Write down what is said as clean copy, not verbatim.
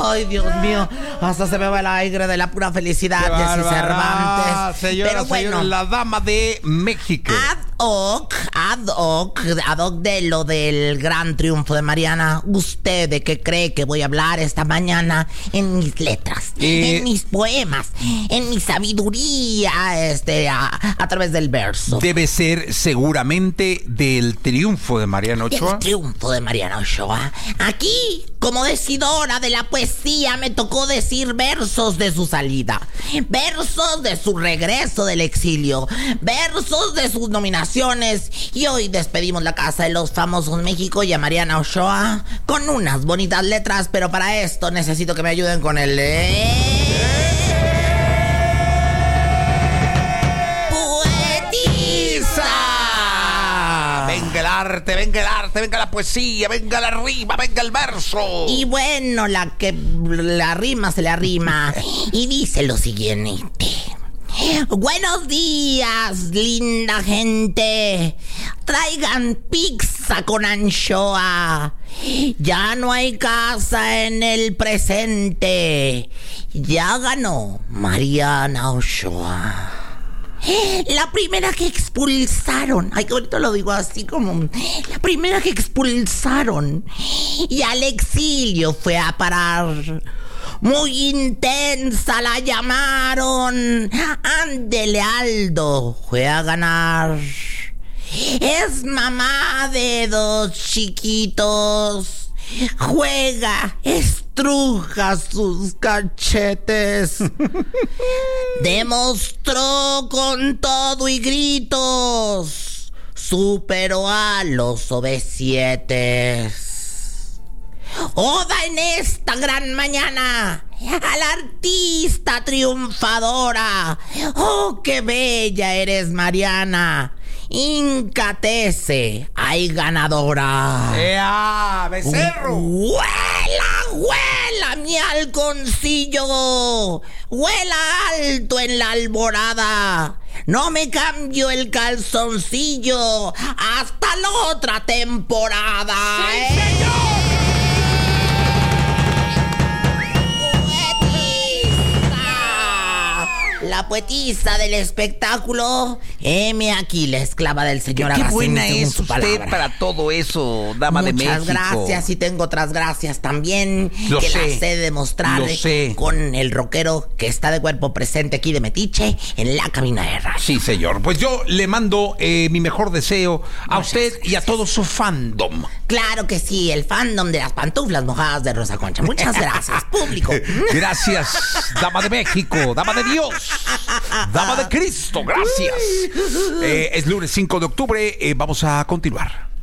Ay, Dios mío, hasta se me va el aire de la pura felicidad de Ceci Cervantes. Señora, pero bueno, la dama de México. ad hoc de lo del gran triunfo de Mariana. ¿Usted de qué cree que voy a hablar esta mañana? En mis letras, en mis poemas, en mi sabiduría, a través del verso. Debe ser seguramente del triunfo de Mariana Ochoa. El triunfo de Mariana Ochoa. Aquí, como decidora de la poesía, me tocó decir versos de su salida, versos de su regreso del exilio, versos de sus nominaciones. Y hoy despedimos la Casa de los Famosos México y a Mariana Ochoa con unas bonitas letras, pero para esto necesito que me ayuden con el... Venga el arte, venga la poesía, venga la rima, venga el verso. Y bueno, la rima se le arrima y dice lo siguiente. Buenos días, linda gente. Traigan pizza con anchoa. Ya no hay casa en el presente. Ya ganó Mariana Ochoa. La primera que expulsaron. Ay, que ahorita lo digo así como... La primera que expulsaron y al exilio fue a parar. Muy intensa la llamaron. Ándele, Aldo, fue a ganar. Es mamá de 2 chiquitos. Juega, estruja sus cachetes. Demostró con todo y gritos. Superó a los OV7. Oda en esta gran mañana a la artista triunfadora. Oh, qué bella eres, Mariana. Incatece, ay ganadora. ¡Ea, becerro! ¡Huela, mi halconcillo! ¡Huela alto en la alborada! No me cambio el calzoncillo hasta la otra temporada. ¡Sí, señor! La poetisa del espectáculo, heme aquí, la esclava del señor Qué Araceli, buena según es su usted palabra. para todo eso, dama de México. Muchas gracias, y tengo otras gracias también. Lo que sé, las sé demostrar lo sé. con el rockero que está de cuerpo presente aquí de Metiche en la cabina de radio. Sí, señor. Pues yo le mando mi mejor deseo a Muchas usted y a todo su fandom. Claro que sí, el fandom de las pantuflas mojadas de Rosa Concha. Muchas gracias, público. Gracias, dama de México, dama de Dios, dama de Cristo, gracias. Es lunes 5 de octubre, vamos a continuar.